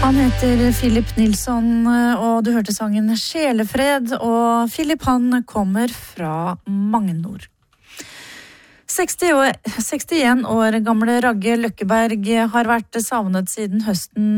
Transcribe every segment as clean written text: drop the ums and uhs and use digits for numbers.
Han heter Philip Nilsson, og du hørte sangen Sjelefred, og Philip han kommer fra Magnor. 61 år gamle Ragge Løkkeberg har vært savnet siden høsten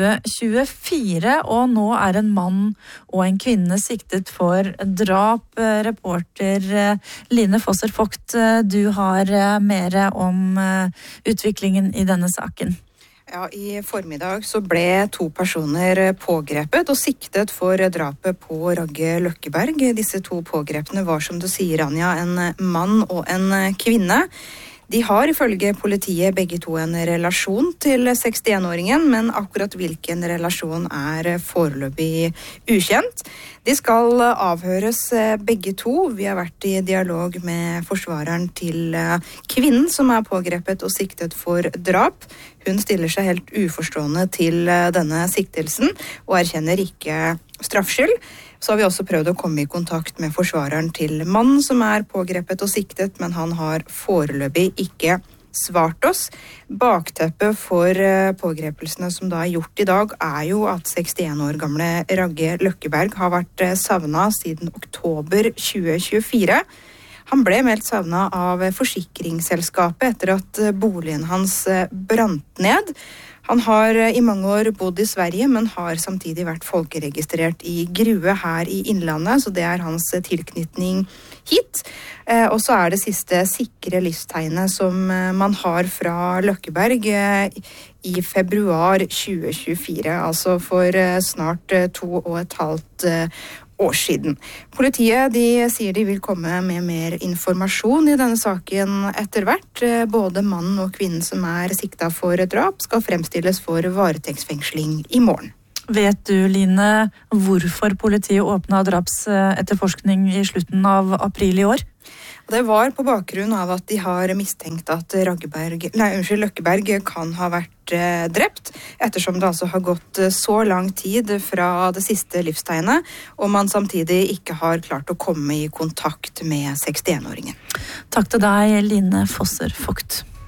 2024, og nå er en mann og en kvinne siktet for drap. Reporter Line Fosser Vogt, du har mer om utviklingen i denne saken. Ja, I formiddag så ble 2 personer pågrepet og siktet for drapet på Ragge Løkkeberg. Disse 2 pågrepene var, som du sier, Anja, en mann og en kvinne. De har ifølge politiet begge 2 en relasjon til 61-åringen, men akkurat hvilken relasjon er foreløpig ukjent. De skal avhøres begge 2. Vi har vært i dialog med forsvareren til kvinnen som er pågrepet og siktet for drap. Hun stiller seg helt uforstående til denne siktelsen og erkjenner ikke straffskyld. Så har vi også prøvd å komme i kontakt med forsvareren til mannen som er pågrepet og siktet, men han har foreløpig ikke svart oss. Bakteppet for pågrepelsene som da er gjort i dag er jo at 61 år gamle Ragge Løkkeberg har vært savnet siden oktober 2024. Han ble meldt savnet av forsikringsselskapet etter at boligen hans brant ned. Han har i mange år bodd i Sverige, men har samtidig vært folkeregistrert i Grue her i Innlandet, så det er hans tilknytning hit. Og så er det siste sikre livstegnet som man har fra Løkkeberg i februar 2024, altså for snart 2,5 år siden. Politiet sier de vil komme med mer informasjon i denne saken etter hvert. Både mannen og kvinnen som er siktet for drap skal fremstilles for varetektsfengsling i morgen. Vet du, Line, hvorfor politiet åpnet drapsetterforskning i slutten av april i år? Det var på bakgrunn av at de har mistenkt at Løkkeberg kan ha vært drept, ettersom det altså har gått så lang tid fra det siste livstegnet, og man samtidig ikke har klart å komme i kontakt med 61-åringen. Takk til deg, Line Fosser Vogt.